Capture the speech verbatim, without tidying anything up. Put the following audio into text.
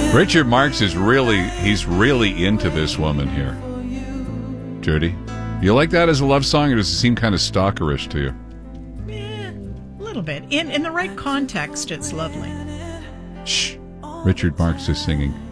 Richard Marx is really, he's really into this woman here. Judy, you like that as a love song, or does it seem kind of stalkerish to you? Eh, a little bit. In in the right context, it's lovely. Shh. Richard Marx is singing.